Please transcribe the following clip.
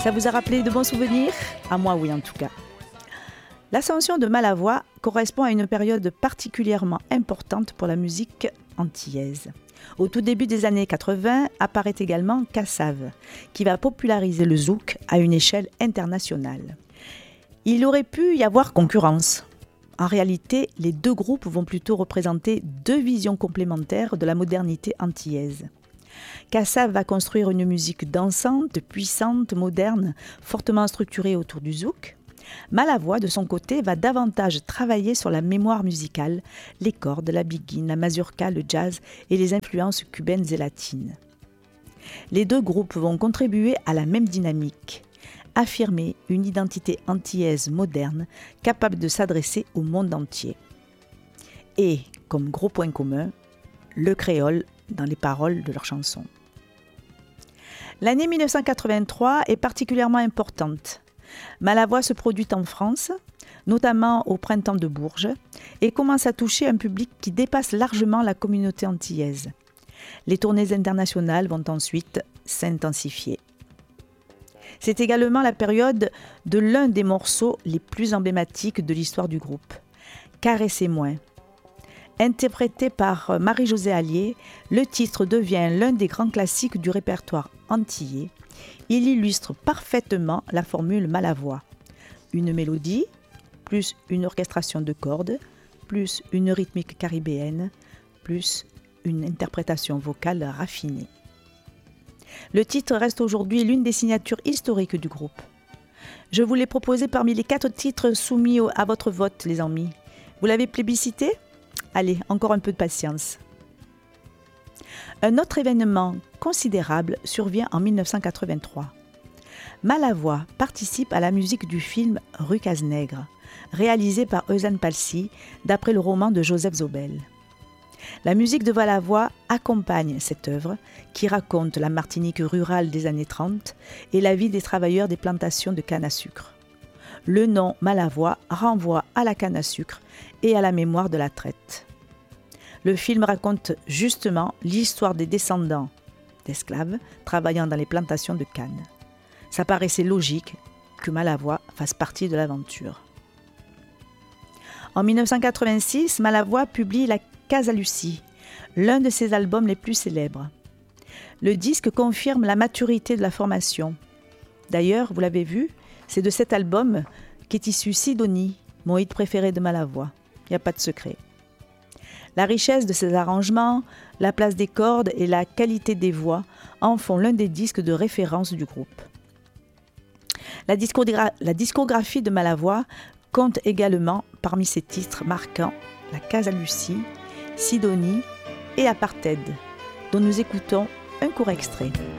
Ça vous a rappelé de bons souvenirs ? À moi, oui, en tout cas. L'ascension de Malavoie correspond à une période particulièrement importante pour la musique antillaise. Au tout début des années 80, apparaît également Kassav, qui va populariser le zouk à une échelle internationale. Il aurait pu y avoir concurrence. En réalité, les deux groupes vont plutôt représenter deux visions complémentaires de la modernité antillaise. Kassav va construire une musique dansante, puissante, moderne, fortement structurée autour du zouk. Malavoie, de son côté, va davantage travailler sur la mémoire musicale, les cordes, la biguine, la mazurka, le jazz et les influences cubaines et latines. Les deux groupes vont contribuer à la même dynamique, affirmer une identité antillaise moderne capable de s'adresser au monde entier. Et, comme gros point commun, le créole dans les paroles de leurs chansons. L'année 1983 est particulièrement importante. Malavoie se produit en France, notamment au Printemps de Bourges, et commence à toucher un public qui dépasse largement la communauté antillaise. Les tournées internationales vont ensuite s'intensifier. C'est également la période de l'un des morceaux les plus emblématiques de l'histoire du groupe, Caressez-moi. Interprété par Marie-Josée Allier, le titre devient l'un des grands classiques du répertoire antillais. Il illustre parfaitement la formule Malavoie. Une mélodie, plus une orchestration de cordes, plus une rythmique caribéenne, plus une interprétation vocale raffinée. Le titre reste aujourd'hui l'une des signatures historiques du groupe. Je vous l'ai proposé parmi les 4 titres soumis à votre vote, les amis. Vous l'avez plébiscité ? Allez, encore un peu de patience. Un autre événement considérable survient en 1983. Malavoie participe à la musique du film Rue Cazenègre, réalisé par Eusanne Palsy, d'après le roman de Joseph Zobel. La musique de Malavoie accompagne cette œuvre qui raconte la Martinique rurale des années 30 et la vie des travailleurs des plantations de canne à sucre. Le nom Malavoie renvoie à la canne à sucre et à la mémoire de la traite. Le film raconte justement l'histoire des descendants d'esclaves travaillant dans les plantations de canne. Ça paraissait logique que Malavoie fasse partie de l'aventure. En 1986, Malavoie publie La Casa Lucie, l'un de ses albums les plus célèbres. Le disque confirme la maturité de la formation. D'ailleurs, vous l'avez vu, c'est de cet album qu'est issu Sidonie, mon hit préféré de Malavoie. Il n'y a pas de secret. La richesse de ses arrangements, la place des cordes et la qualité des voix en font l'un des disques de référence du groupe. La discographie de Malavoie compte également parmi ses titres marquants La Casa Lucie, Sidonie et Apartheid, dont nous écoutons un court extrait.